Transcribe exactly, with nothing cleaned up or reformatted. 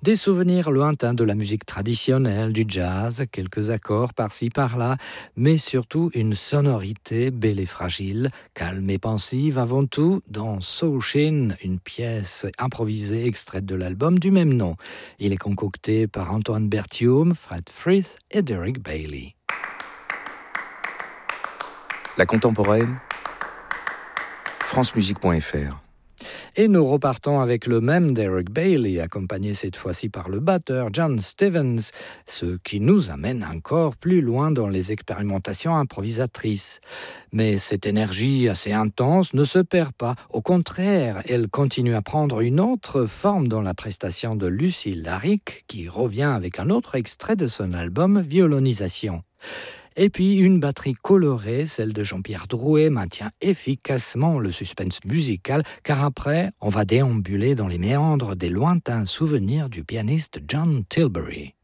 Des souvenirs lointains de la musique traditionnelle, du jazz, quelques accords par-ci par-là, mais surtout une sonorité belle et fragile, calme et pensive avant tout, dans Soul Shin, une pièce improvisée extraite de l'album du même nom. Il est concocté par Antoine Berthiaume, Fred Frith et Derek Bailey. La contemporaine, francemusique point f r. Et nous repartons avec le même Derek Bailey, accompagné cette fois-ci par le batteur John Stevens, ce qui nous amène encore plus loin dans les expérimentations improvisatrices. Mais cette énergie assez intense ne se perd pas. Au contraire, elle continue à prendre une autre forme dans la prestation de Lucy Larrick, qui revient avec un autre extrait de son album Violonisation. Et puis une batterie colorée, celle de Jean-Pierre Drouet, maintient efficacement le suspense musical, car après, on va déambuler dans les méandres des lointains souvenirs du pianiste John Tilbury.